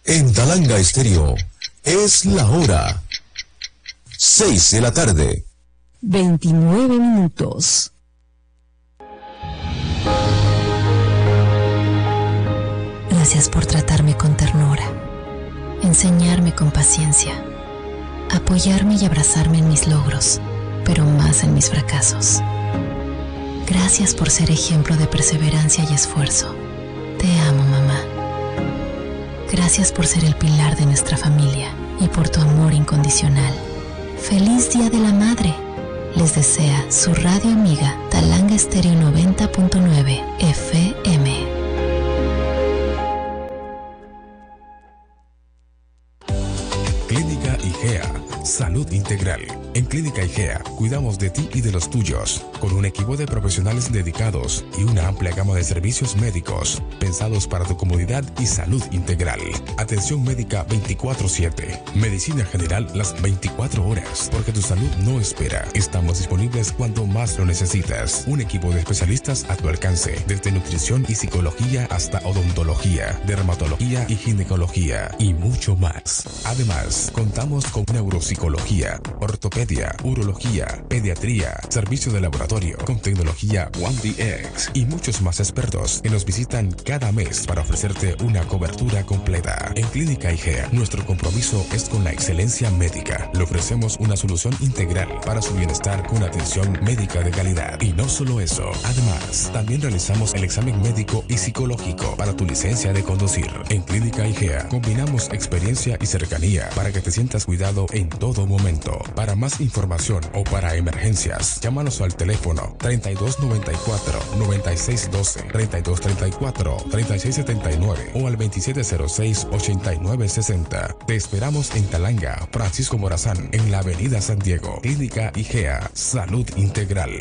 En Talanga Estéreo es la hora 6 de la tarde. 29 minutos. Gracias por tratarme con ternura, enseñarme con paciencia, apoyarme y abrazarme en mis logros, pero más en mis fracasos. Gracias por ser ejemplo de perseverancia y esfuerzo. Te amo, mamá. Gracias por ser el pilar de nuestra familia y por tu amor incondicional. ¡Feliz Día de la Madre! Les desea su radio amiga Talanga Estéreo 90.9 FM. Clínica IGEA, salud integral. En Clínica IGEA cuidamos de ti y de los tuyos, con un equipo de profesionales dedicados y una amplia gama de servicios médicos pensados para tu comodidad y salud integral. Atención médica 24/7, medicina general las 24 horas, porque tu salud no espera. Estamos disponibles cuando más lo necesitas. Un equipo de especialistas a tu alcance, desde nutrición y psicología hasta odontología, dermatología y ginecología y mucho más. Además, contamos con neuropsicología, ortopedia, urología, pediatría, servicio de laboratorio con tecnología 1DX y muchos más expertos que nos visitan cada mes para ofrecerte una cobertura completa. En Clínica IGEA, nuestro compromiso es con la excelencia médica. Le ofrecemos una solución integral para su bienestar con atención médica de calidad. Y no solo eso, además, también realizamos el examen médico y psicológico para tu licencia de conducir. En Clínica IGEA combinamos experiencia y cercanía para que te sientas cuidado en todo momento. Para más información o para emergencias, llámanos al teléfono 3294-9612, 3234-3679 o al 2706-8960. Te esperamos en Talanga, Francisco Morazán, en la Avenida San Diego. Clínica IGEA, salud integral.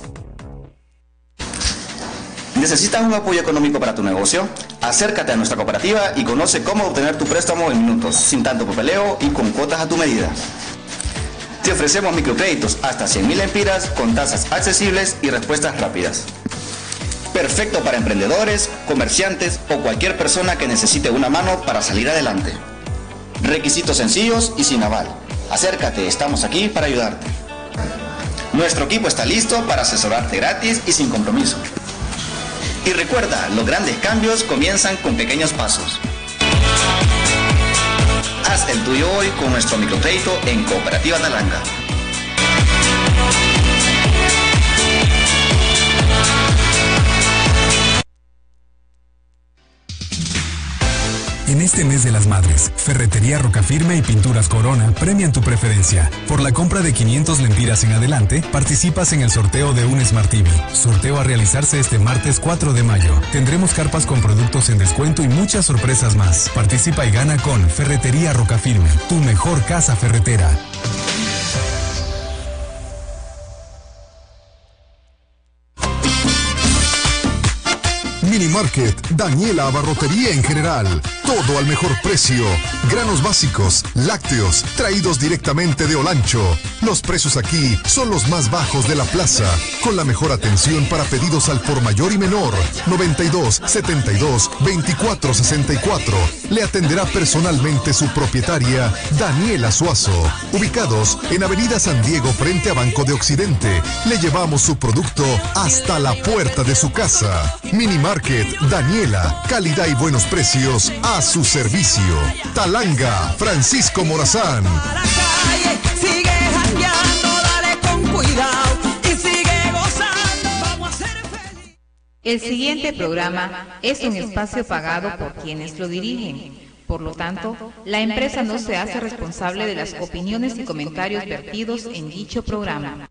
¿Necesitas un apoyo económico para tu negocio? Acércate a nuestra cooperativa y conoce cómo obtener tu préstamo en minutos, sin tanto papeleo y con cuotas a tu medida. Te ofrecemos microcréditos hasta 100.000 lempiras con tasas accesibles y respuestas rápidas. Perfecto para emprendedores, comerciantes o cualquier persona que necesite una mano para salir adelante. Requisitos sencillos y sin aval. Acércate, estamos aquí para ayudarte. Nuestro equipo está listo para asesorarte gratis y sin compromiso. Y recuerda, los grandes cambios comienzan con pequeños pasos. Haz el tuyo hoy con nuestro microcrédito en Cooperativa Talanga. En este mes de las madres, Ferretería Rocafirme y Pinturas Corona premian tu preferencia. Por la compra de 500 lempiras en adelante, participas en el sorteo de un Smart TV. Sorteo a realizarse este martes 4 de mayo. Tendremos carpas con productos en descuento y muchas sorpresas más. Participa y gana con Ferretería Rocafirme, tu mejor casa ferretera. Mini Market, Daniela Abarrotería en general. Todo al mejor precio. Granos básicos, lácteos, traídos directamente de Olancho. Los precios aquí son los más bajos de la plaza. Con la mejor atención para pedidos al por mayor y menor. 92 72 24 64. Le atenderá personalmente su propietaria, Daniela Suazo. Ubicados en Avenida San Diego frente a Banco de Occidente. Le llevamos su producto hasta la puerta de su casa. Mini Market, Daniela, calidad y buenos precios a su servicio. Talanga, Francisco Morazán. Sigue jangueando, dale con cuidado y sigue gozando, vamos a ser feliz. El siguiente programa es un espacio pagado por quienes lo dirigen. Por lo tanto, la empresa no se hace responsable de las opiniones y comentarios vertidos en dicho programa.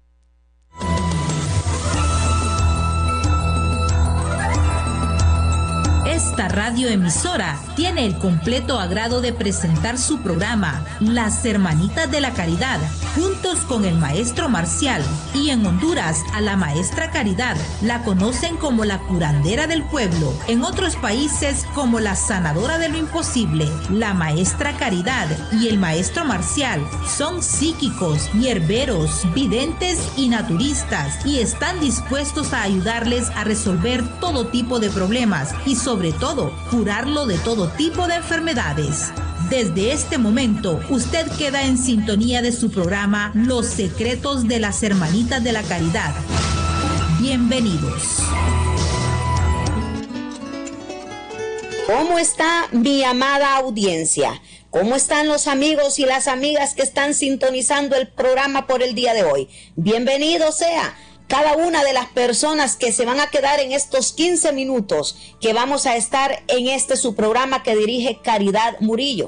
Esta radioemisora tiene el completo agrado de presentar su programa Las Hermanitas de la Caridad, juntos con el maestro Marcial, y en Honduras a la maestra Caridad la conocen como la curandera del pueblo, en otros países como la sanadora de lo imposible. La maestra Caridad y el maestro Marcial son psíquicos, hierberos, videntes y naturistas, y están dispuestos a ayudarles a resolver todo tipo de problemas y sobre todo curarlo de todo tipo de enfermedades. Desde este momento, usted queda en sintonía de su programa Los Secretos de las Hermanitas de la Caridad. Bienvenidos. ¿Cómo está mi amada audiencia? ¿Cómo están los amigos y las amigas que están sintonizando el programa por el día de hoy? Bienvenido sea cada una de las personas que se van a quedar en estos 15 minutos que vamos a estar en su programa que dirige Caridad Murillo.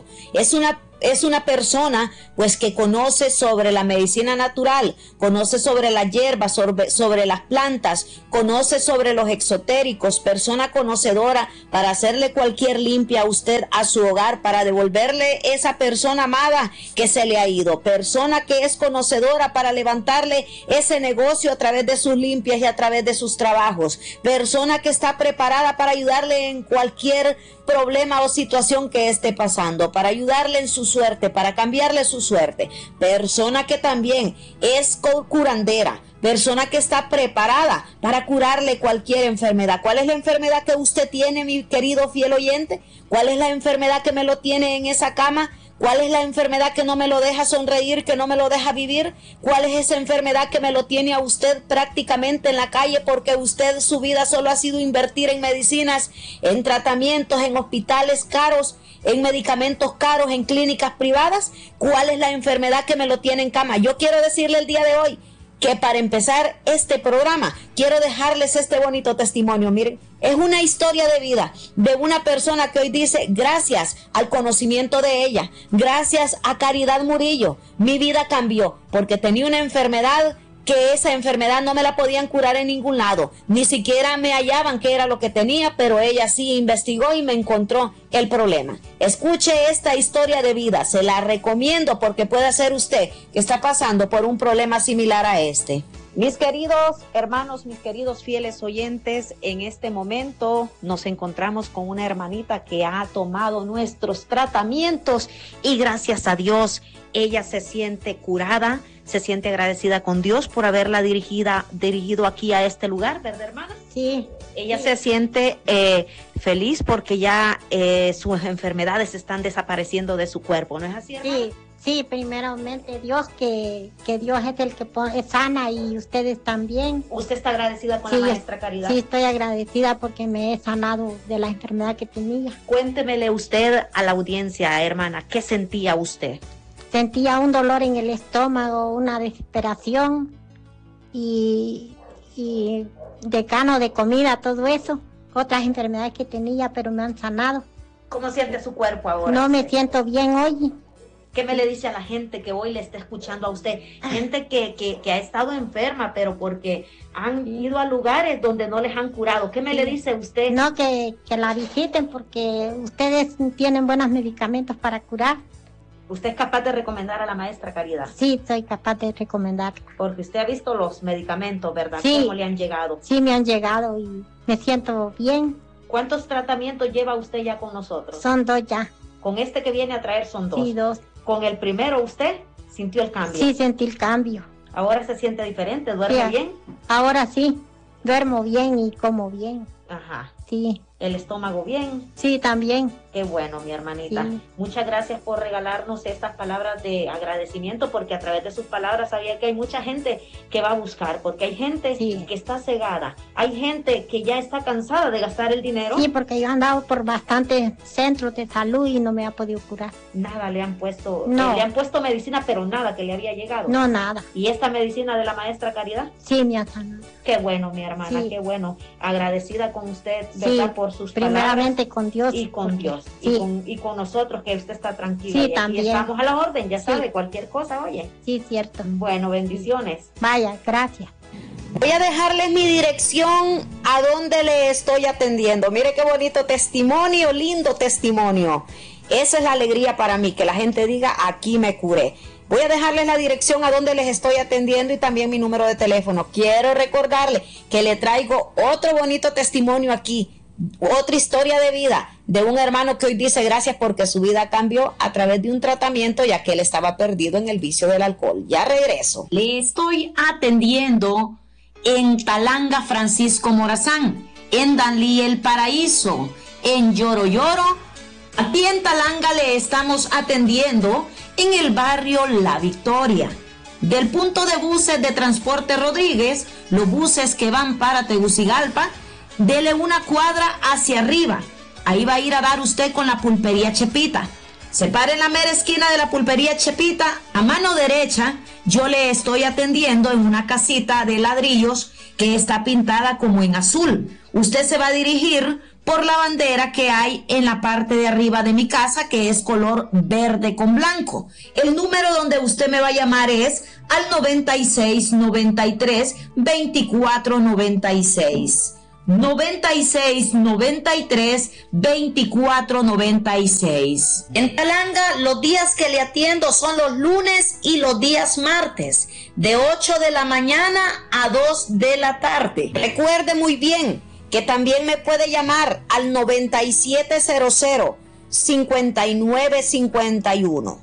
Es una persona pues que conoce sobre la medicina natural, conoce sobre la hierba, sobre las plantas, conoce sobre los exotéricos, persona conocedora para hacerle cualquier limpia a usted a su hogar, para devolverle esa persona amada que se le ha ido, persona que es conocedora para levantarle ese negocio a través de sus limpias y a través de sus trabajos, persona que está preparada para ayudarle en cualquier problema o situación que esté pasando, para ayudarle en su suerte, para cambiarle su suerte, persona que también es curandera, persona que está preparada para curarle cualquier enfermedad. ¿Cuál es la enfermedad que usted tiene, mi querido fiel oyente? ¿Cuál es la enfermedad que me lo tiene en esa cama? ¿Cuál es la enfermedad que no me lo deja sonreír, que no me lo deja vivir? ¿Cuál es esa enfermedad que me lo tiene a usted prácticamente en la calle porque usted su vida solo ha sido invertir en medicinas, en tratamientos, en hospitales caros, en medicamentos caros, en clínicas privadas? ¿Cuál es la enfermedad que me lo tiene en cama? Yo quiero decirle el día de hoy que para empezar este programa quiero dejarles este bonito testimonio. Miren, es una historia de vida de una persona que hoy dice: gracias al conocimiento de ella, gracias a Caridad Murillo, mi vida cambió porque tenía una enfermedad que esa enfermedad no me la podían curar en ningún lado, ni siquiera me hallaban qué era lo que tenía, pero ella sí investigó y me encontró el problema. Escuche esta historia de vida, se la recomiendo porque puede ser usted que está pasando por un problema similar a este. Mis queridos hermanos, mis queridos fieles oyentes, en este momento nos encontramos con una hermanita que ha tomado nuestros tratamientos y gracias a Dios ella se siente curada, se siente agradecida con Dios por haberla dirigido aquí a este lugar, ¿verdad, hermana? Sí. Ella se siente feliz porque ya sus enfermedades están desapareciendo de su cuerpo, ¿no es así, hermana? Sí. Sí, primeramente Dios, que Dios es el que sana y ustedes también. ¿Usted está agradecida con la maestra Caridad? Sí, estoy agradecida porque me he sanado de la enfermedad que tenía. Cuéntemele usted a la audiencia, hermana, ¿qué sentía usted? Sentía un dolor en el estómago, una desesperación y decano de comida, todo eso. Otras enfermedades que tenía, pero me han sanado. ¿Cómo siente su cuerpo ahora? No me siento bien hoy. ¿Qué me le dice a la gente que hoy le está escuchando a usted? Gente que ha estado enferma, pero porque han ido a lugares donde no les han curado. ¿Qué me le dice usted? No, que la visiten porque ustedes tienen buenos medicamentos para curar. ¿Usted es capaz de recomendar a la maestra Caridad? Sí, soy capaz de recomendarla. Porque usted ha visto los medicamentos, ¿verdad? Sí. ¿Cómo le han llegado? Sí, me han llegado y me siento bien. ¿Cuántos tratamientos lleva usted ya con nosotros? Son 2 ya. ¿Con este que viene a traer son 2? Sí, 2. ¿Con el primero usted sintió el cambio? Sí, sentí el cambio. ¿Ahora se siente diferente? ¿Duerme bien? Ahora sí, duermo bien y como bien. Ajá. Sí. ¿El estómago bien? Sí, también. Qué bueno, mi hermanita. Sí. Muchas gracias por regalarnos estas palabras de agradecimiento, porque a través de sus palabras sabía que hay mucha gente que va a buscar, porque hay gente que está cegada, hay gente que ya está cansada de gastar el dinero. Sí, porque yo he andado por bastantes centros de salud y no me ha podido curar. Nada le han puesto, no. Le han puesto medicina, pero nada que le había llegado. No, nada. ¿Y esta medicina de la maestra Caridad? Sí, me ha sanado. Qué bueno, mi hermana, qué bueno. Agradecida con usted, ¿verdad? Por sus primeramente palabras. Con Dios. Y con Dios. Sí. Y con nosotros, que usted está tranquila. Sí, y también. aquí estamos a la orden, ya sabe, cualquier cosa, oye. Sí, cierto. Bueno, bendiciones. Vaya, gracias. Voy a dejarles mi dirección a donde le estoy atendiendo. Mire qué bonito testimonio, lindo testimonio. Esa es la alegría para mí, que la gente diga, aquí me curé. Voy a dejarles la dirección a donde les estoy atendiendo y también mi número de teléfono. Quiero recordarles que le traigo otro bonito testimonio aquí, otra historia de vida de un hermano que hoy dice gracias porque su vida cambió a través de un tratamiento, ya que él estaba perdido en el vicio del alcohol. Ya regreso. Le estoy atendiendo en Talanga Francisco Morazán, en Danlí El Paraíso, en Lloro Lloro, Aquí en Talanga le estamos atendiendo en el barrio La Victoria. Del punto de buses de Transporte Rodríguez, los buses que van para Tegucigalpa, dele una cuadra hacia arriba. Ahí va a ir a dar usted con la pulpería Chepita. Se para en la mera esquina de la pulpería Chepita, a mano derecha, yo le estoy atendiendo en una casita de ladrillos que está pintada como en azul. Usted se va a dirigir por la bandera que hay en la parte de arriba de mi casa, que es color verde con blanco. El número donde usted me va a llamar es al 96 93 24 96. 96 93 24 96. En Talanga, los días que le atiendo son los lunes y los días martes, de 8 de la mañana a 2 de la tarde. Recuerde muy bien que también me puede llamar al 9700-5951.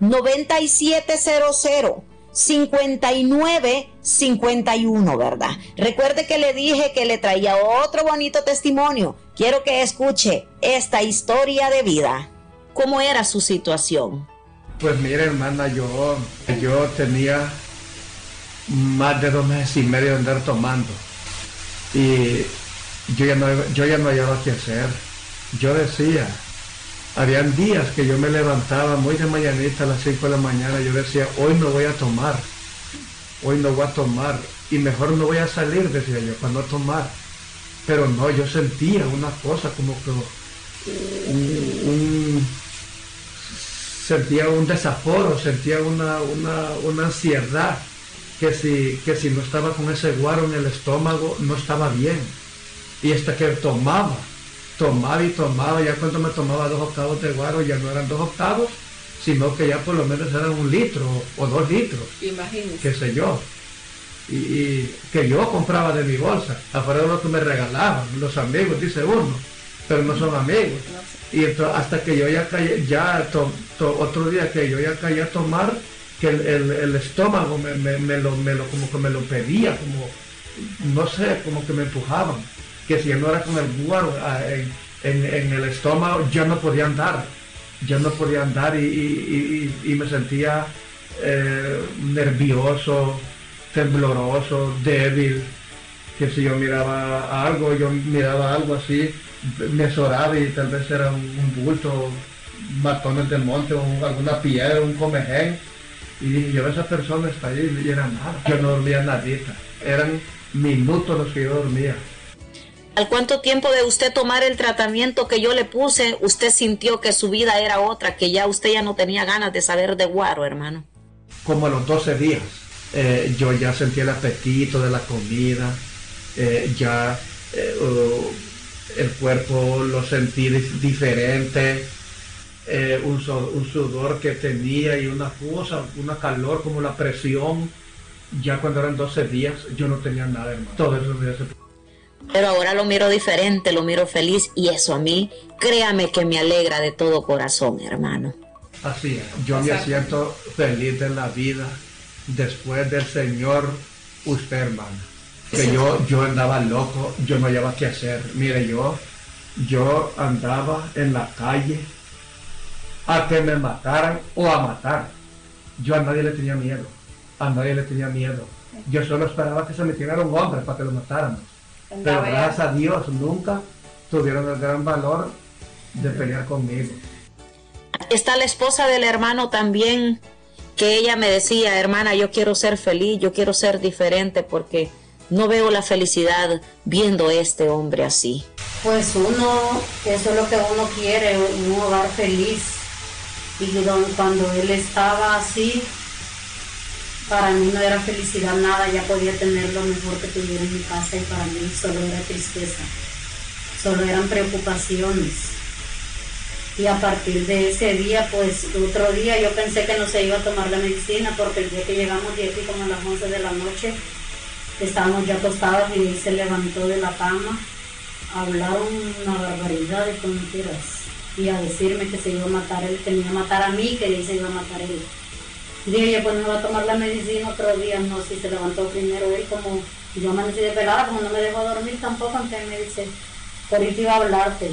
9700-5951, ¿verdad? Recuerde que le dije que le traía otro bonito testimonio. Quiero que escuche esta historia de vida. ¿Cómo era su situación? Pues mire, hermana, yo tenía más de 2 meses y medio de andar tomando. Y yo ya no hallaba qué hacer. Yo decía, habían días que yo me levantaba muy de mañanita a las 5 de la mañana, yo decía, hoy no voy a tomar, y mejor no voy a salir, decía yo, para no tomar. Pero no, yo sentía una cosa como que sentía un desaforo, sentía una ansiedad, que si no estaba con ese guaro en el estómago, no estaba bien. Y hasta que tomaba, ya cuando me tomaba 2 octavos de guaro, ya no eran 2 octavos, sino que ya por lo menos eran 1 litro o 2 litros, imagínese, qué sé yo, y que yo compraba de mi bolsa, afuera de lo que me regalaban, los amigos, dice uno, pero no son amigos, y entonces, hasta que yo ya caí, otro día que yo ya caí a tomar, que el estómago como que me lo pedía, como, no sé, como que me empujaban, que si no era con el guaro en el estómago, yo no podía andar y me sentía nervioso, tembloroso, débil, que si yo miraba algo así, me zoraba y tal vez era un bulto, matones del monte o alguna piedra, un comején, y dije, yo esa persona está ahí y era nada, yo no dormía nadita, eran minutos los que yo dormía. ¿Al cuánto tiempo de usted tomar el tratamiento que yo le puse, usted sintió que su vida era otra, que ya usted ya no tenía ganas de saber de guaro, hermano? Como a los 12 días, yo ya sentí el apetito de la comida, el cuerpo lo sentí diferente, un sudor que tenía y una calor como la presión. Ya cuando eran 12 días, yo no tenía nada, hermano. Todos esos días Pero ahora lo miro diferente, lo miro feliz, y eso a mí, créame que me alegra de todo corazón, hermano. Así es, yo me siento feliz de la vida después del Señor, usted, hermana. Que yo andaba loco, yo no hallaba qué hacer. Mire, yo andaba en la calle a que me mataran o a matar. Yo a nadie le tenía miedo, Yo solo esperaba que se metiera un hombre para que lo mataran. Pero gracias a Dios nunca tuvieron el gran valor de pelear conmigo. Está la esposa del hermano también, que ella me decía, hermana, yo quiero ser feliz, yo quiero ser diferente, porque no veo la felicidad viendo a este hombre así. Pues eso es lo que uno quiere, un hogar feliz. Y cuando él estaba así, para mí no era felicidad nada, ya podía tener lo mejor que tuviera en mi casa, y para mí solo era tristeza, solo eran preocupaciones. Y a partir de ese día, pues otro día yo pensé que no se iba a tomar la medicina, porque el día que llegamos de aquí como a las 11 de la noche, estábamos ya acostados y él se levantó de la cama a hablar una barbaridad de tonteras y a decirme que se iba a matar él, que me iba a matar a mí, que él se iba a matar él. Dije yo, pues me va a tomar la medicina otro día. No, si se levantó primero él, como yo amanecí desvelada, como no me dejó dormir tampoco, entonces me dice, ahorita iba a hablarte.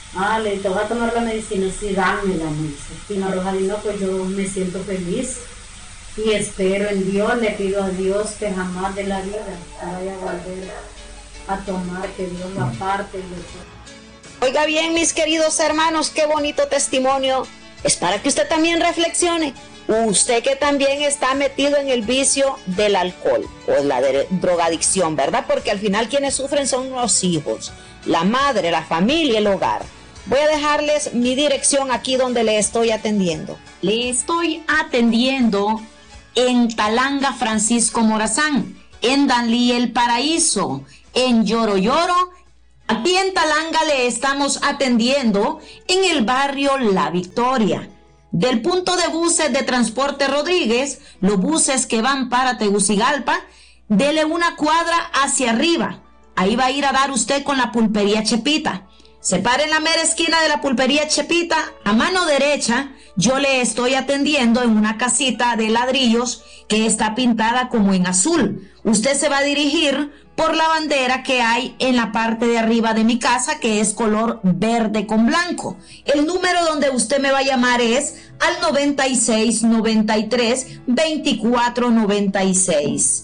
Le toca tomar la medicina, sí, dámela, me dice. Y Rojalí, no, pues yo me siento feliz y espero en Dios, le pido a Dios que jamás de la vida vaya a volver a tomar, que Dios lo aparte y lo... Oiga bien, mis queridos hermanos, qué bonito testimonio. Es para que usted también reflexione. Usted que también está metido en el vicio del alcohol o la drogadicción, ¿verdad? Porque al final quienes sufren son los hijos, la madre, la familia, el hogar. Voy a dejarles mi dirección aquí donde le estoy atendiendo. Le estoy atendiendo en Talanga Francisco Morazán, en Danlí El Paraíso, en Lloro Lloro. Aquí en Talanga le estamos atendiendo en el barrio La Victoria. Del punto de buses de Transporte Rodríguez, los buses que van para Tegucigalpa, dele una cuadra hacia arriba. Ahí va a ir a dar usted con la pulpería Chepita. Se para en la mera esquina de la pulpería Chepita, a mano derecha, yo le estoy atendiendo en una casita de ladrillos que está pintada como en azul. Usted se va a dirigir por la bandera que hay en la parte de arriba de mi casa, que es color verde con blanco. El número donde usted me va a llamar es al 96 93 24 96.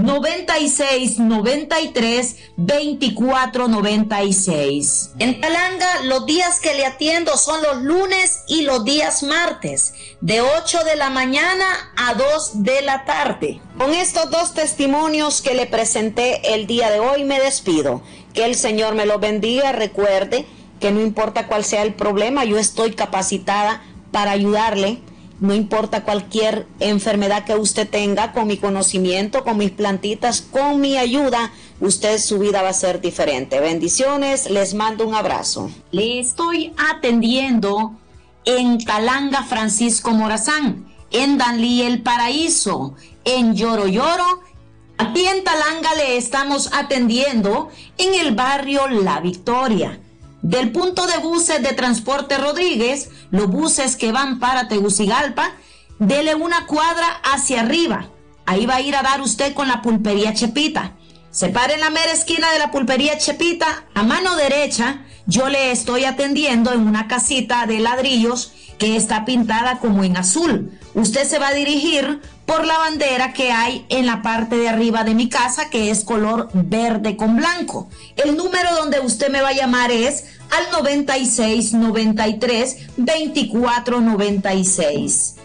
96 93 24 96. En Talanga los días que le atiendo son los lunes y los días martes, de 8 de la mañana a 2 de la tarde. Con estos dos testimonios que le presenté el día de hoy me despido. Que el Señor me los bendiga. Recuerde que no importa cuál sea el problema, yo estoy capacitada para ayudarle. No importa cualquier enfermedad que usted tenga, con mi conocimiento, con mis plantitas, con mi ayuda, su vida va a ser diferente. Bendiciones, les mando un abrazo. Le estoy atendiendo en Talanga Francisco Morazán, en Danlí El Paraíso, en Lloro Lloro. Aquí en Talanga le estamos atendiendo en el barrio La Victoria. Del punto de buses de Transporte Rodríguez, los buses que van para Tegucigalpa, dele una cuadra hacia arriba. Ahí va a ir a dar usted con la pulpería Chepita. Se para en la mera esquina de la pulpería Chepita, a mano derecha, yo le estoy atendiendo en una casita de ladrillos que está pintada como en azul. Usted se va a dirigir por la bandera que hay en la parte de arriba de mi casa, que es color verde con blanco. El número donde usted me va a llamar es al 96 93 24 96.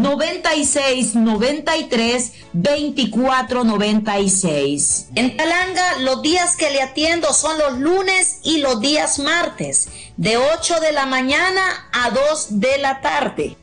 96 93 24 96. En Talanga los días que le atiendo son los lunes y los días martes, de 8 de la mañana a 2 de la tarde.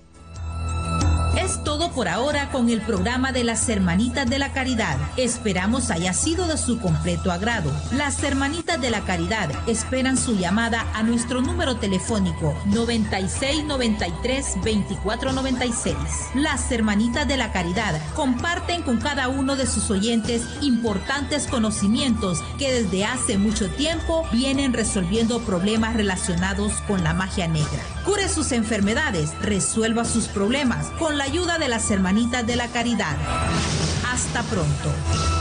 Es todo por ahora con el programa de las Hermanitas de la Caridad. Esperamos haya sido de su completo agrado. Las Hermanitas de la Caridad esperan su llamada a nuestro número telefónico 96 93 24 96. Las Hermanitas de la Caridad comparten con cada uno de sus oyentes importantes conocimientos que desde hace mucho tiempo vienen resolviendo problemas relacionados con la magia negra. Cure sus enfermedades, resuelva sus problemas con la ayuda de las Hermanitas de la Caridad. Hasta pronto.